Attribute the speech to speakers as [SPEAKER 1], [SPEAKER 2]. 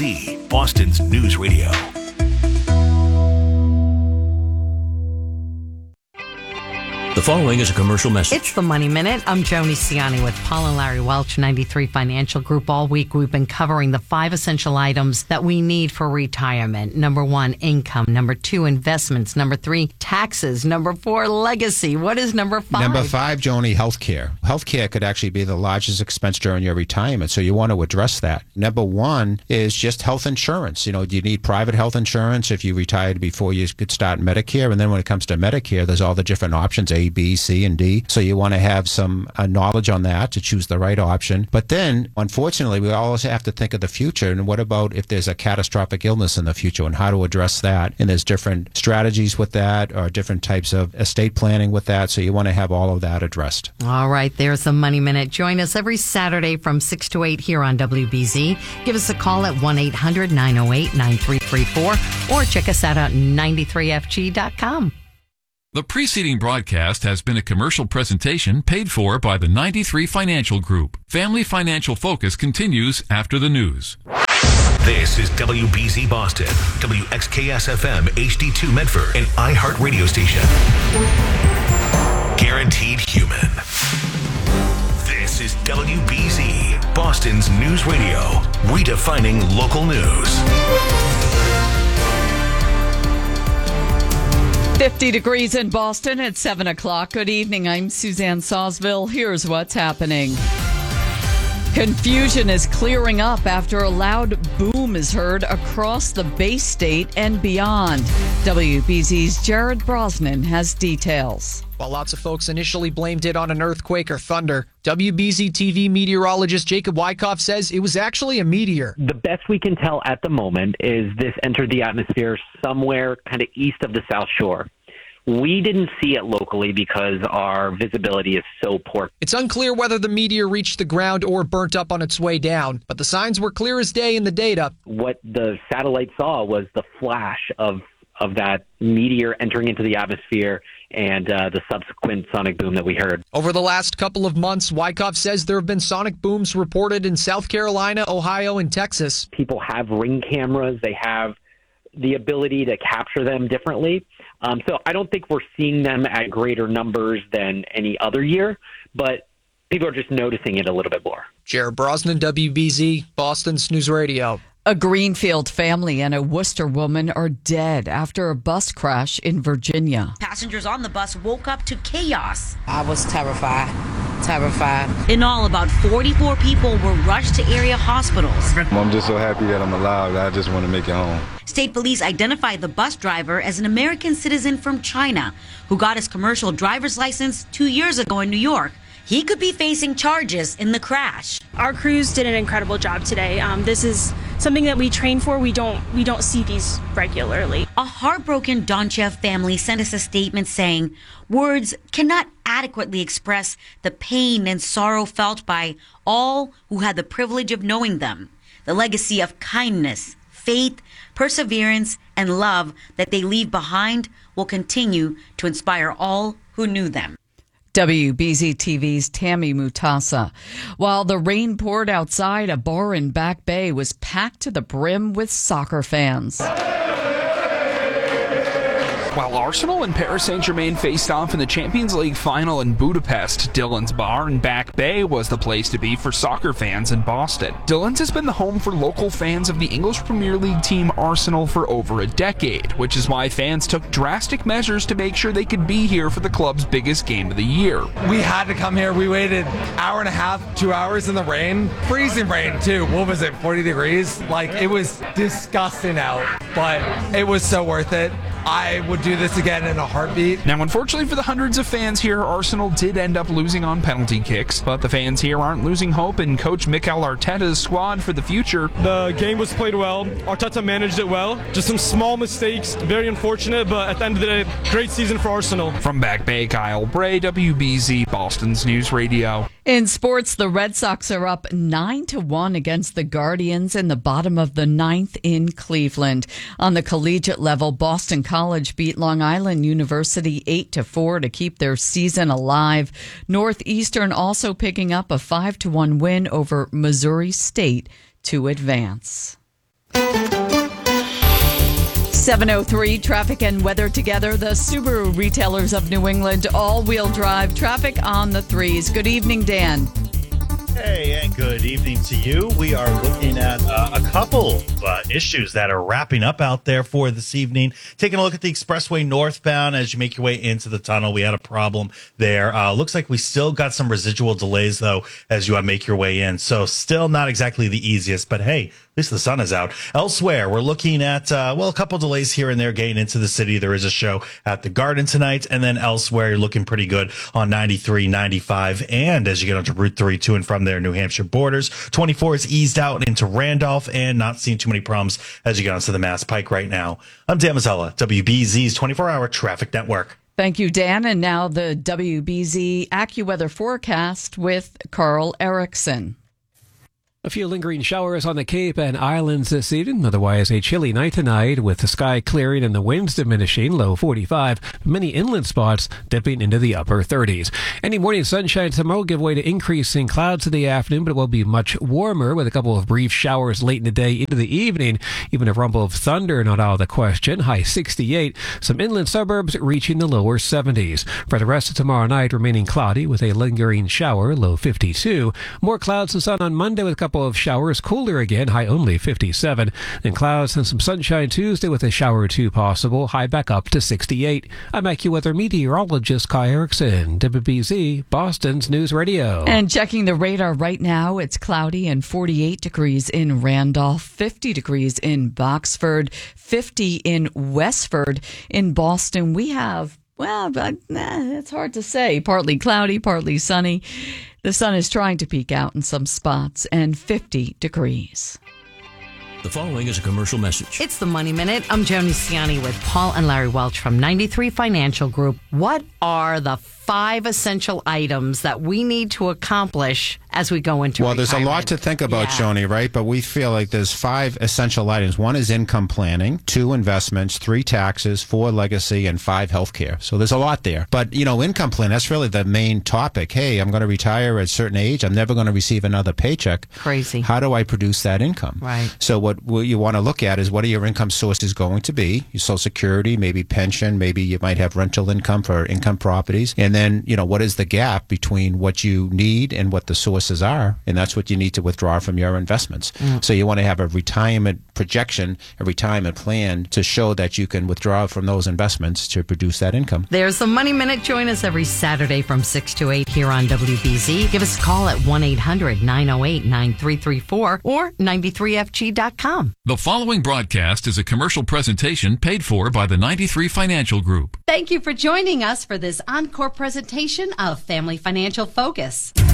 [SPEAKER 1] Boston's News Radio.
[SPEAKER 2] The following is a commercial message.
[SPEAKER 3] It's the Money Minute. I'm Joni Ciani with Paul and Larry Welch, 93 Financial Group. All week we've been covering the 5 essential items that we need for retirement. Number 1, income. Number 2, investments. Number 3, taxes. Number 4, legacy. What is number 5?
[SPEAKER 4] Number 5, Joni, healthcare. Healthcare could actually be the largest expense during your retirement, so you want to address that. Number 1 is just health insurance. Do you need private health insurance if you retired before you could start Medicare? And then when it comes to Medicare, there's all the different options, A, B, C, and D. So you want to have some knowledge on that to choose the right option. But then, unfortunately, we always have to think of the future. And what about if there's a catastrophic illness in the future and how to address that? And there's different strategies with that or different types of estate planning with that. So you want to have all of that addressed.
[SPEAKER 3] All right, there's the Money Minute. Join us every Saturday from 6 to 8 here on WBZ. Give us a call at 1-800-908-9334 or check us out at 93fg.com.
[SPEAKER 5] The preceding broadcast has been a commercial presentation paid for by the 93 Financial Group. Family Financial Focus continues after the news.
[SPEAKER 1] This is WBZ Boston, WXKS-FM HD2 Medford, and iHeart Radio Station. Guaranteed human. This is WBZ, Boston's News Radio, redefining local news.
[SPEAKER 6] 50 degrees in Boston at 7 o'clock. Good evening. I'm Suzanne Sawsville. Here's what's happening. Confusion is clearing up after a loud boom is heard across the Bay State and beyond. WBZ's Jared Brosnan has details.
[SPEAKER 7] While lots of folks initially blamed it on an earthquake or thunder, WBZ TV meteorologist Jacob Wyckoff says it was actually a meteor.
[SPEAKER 8] The best we can tell at the moment is this entered the atmosphere somewhere kind of east of the South Shore. We didn't see it locally because our visibility is so poor.
[SPEAKER 7] It's unclear whether the meteor reached the ground or burnt up on its way down, but the signs were clear as day in the data.
[SPEAKER 8] What the satellite saw was the flash of that meteor entering into the atmosphere and the subsequent sonic boom that we heard.
[SPEAKER 7] Over the last couple of months, Wyckoff says there have been sonic booms reported in South Carolina, Ohio, and Texas.
[SPEAKER 8] People have Ring cameras. They have the ability to capture them differently. So I don't think we're seeing them at greater numbers than any other year, but people are just noticing it a little bit more.
[SPEAKER 7] Jared Brosnan, WBZ, Boston's News Radio.
[SPEAKER 6] A Greenfield family and a Worcester woman are dead after a bus crash in Virginia.
[SPEAKER 9] Passengers on the bus woke up to chaos.
[SPEAKER 10] I was terrified.
[SPEAKER 9] In all, about 44 people were rushed to area hospitals.
[SPEAKER 11] I'm just so happy that I'm alive. I just want to make it home.
[SPEAKER 9] State police identified the bus driver as an American citizen from China who got his commercial driver's license 2 years ago in New York. He could be facing charges in the crash.
[SPEAKER 12] Our crews did an incredible job today. This is something that we train for. We don't see these regularly.
[SPEAKER 9] A heartbroken Donchev family sent us a statement saying, "Words cannot adequately express the pain and sorrow felt by all who had the privilege of knowing them. The legacy of kindness, faith, perseverance, and love that they leave behind will continue to inspire all who knew them."
[SPEAKER 6] WBZ TV's Tammy Mutasa. While the rain poured outside, a bar in Back Bay was packed to the brim with soccer fans.
[SPEAKER 13] While Arsenal and Paris Saint-Germain faced off in the Champions League final in Budapest, Dillon's Bar in Back Bay was the place to be for soccer fans in Boston. Dillon's has been the home for local fans of the English Premier League team Arsenal for over a decade, which is why fans took drastic measures to make sure they could be here for the club's biggest game of the year.
[SPEAKER 14] We had to come here. We waited hour and a half, 2 hours in the rain. Freezing rain, too. What was it, 40 degrees? It was disgusting out, but it was so worth it. I would do this again in a heartbeat.
[SPEAKER 13] Now, unfortunately for the hundreds of fans here, Arsenal did end up losing on penalty kicks, but the fans here aren't losing hope in Coach Mikel Arteta's squad for the future.
[SPEAKER 15] The game was played well. Arteta managed it well. Just some small mistakes, very unfortunate, but at the end of the day, great season for Arsenal.
[SPEAKER 13] From Back Bay, Kyle Bray, WBZ, Boston's News Radio.
[SPEAKER 6] In sports, the Red Sox are up 9-1 against the Guardians in the bottom of the ninth in Cleveland. On the collegiate level, Boston College beat Long Island University 8-4 to keep their season alive. Northeastern also picking up a 5-1 win over Missouri State to advance. 7:03, traffic and weather together. The Subaru retailers of New England, all-wheel drive traffic on the threes. Good evening, Dan.
[SPEAKER 10] Hey, and good evening to you. We are looking at a couple of issues that are wrapping up out there for this evening. Taking a look at the expressway northbound as you make your way into the tunnel. We had a problem there. Looks like we still got some residual delays, though, as you make your way in. So still not exactly the easiest, but hey, at least the sun is out. Elsewhere, we're looking at, a couple delays here and there getting into the city. There is a show at the Garden tonight. And then elsewhere, you're looking pretty good on 93, 95. And as you get onto Route 3 to and from their New Hampshire borders, 24 is eased out into Randolph and not seeing too many problems as you get onto the Mass Pike right now. I'm Dan Mazzella, WBZ's 24-hour traffic network.
[SPEAKER 6] Thank you, Dan. And now the WBZ AccuWeather forecast with Carl Erickson.
[SPEAKER 16] A few lingering showers on the Cape and Islands this evening. Otherwise, a chilly night tonight with the sky clearing and the winds diminishing, low 45. Many inland spots dipping into the upper 30s. Any morning sunshine tomorrow will give way to increasing clouds in the afternoon, but it will be much warmer with a couple of brief showers late in the day into the evening. Even a rumble of thunder not out of the question. High 68. Some inland suburbs reaching the lower 70s. For the rest of tomorrow night, remaining cloudy with a lingering shower, low 52. More clouds and sun on Monday with a couple of showers, cooler again, high only 57. And clouds and some sunshine Tuesday with a shower or two possible, high back up to 68. I'm AccuWeather meteorologist Kai Erickson, WBZ, Boston's News Radio.
[SPEAKER 6] And checking the radar right now, it's cloudy and 48 degrees in Randolph, 50 degrees in Boxford, 50 in Westford. In Boston, we have, it's hard to say, partly cloudy, partly sunny. The sun is trying to peek out in some spots, and 50 degrees.
[SPEAKER 2] The following is a commercial message.
[SPEAKER 3] It's the Money Minute. I'm Joni Ciani with Paul and Larry Welch from 93 Financial Group. What are the 5 essential items that we need to accomplish as we go into retirement?
[SPEAKER 4] There's a lot to think about, Joni, right? But we feel like there's 5 essential items. 1 is income planning, 2 investments, 3 taxes, 4 legacy, and 5 healthcare. So there's a lot there. But, income plan, that's really the main topic. Hey, I'm going to retire at a certain age. I'm never going to receive another paycheck.
[SPEAKER 3] Crazy.
[SPEAKER 4] How do I produce that income?
[SPEAKER 3] Right.
[SPEAKER 4] So what you want to look at is what are your income sources going to be? Your Social Security, maybe pension, maybe you might have rental income for income properties. And then, what is the gap between what you need and what the sources are? And that's what you need to withdraw from your investments. So you want to have a retirement projection, a retirement plan to show that you can withdraw from those investments to produce that income.
[SPEAKER 3] There's the Money Minute. Join us every Saturday from 6 to 8 here on WBZ. Give us a call at 1-800-908-9334 or 93FG.com.
[SPEAKER 5] The following broadcast is a commercial presentation paid for by the 93 Financial Group.
[SPEAKER 3] Thank you for joining us for this encore presentation of Family Financial Focus.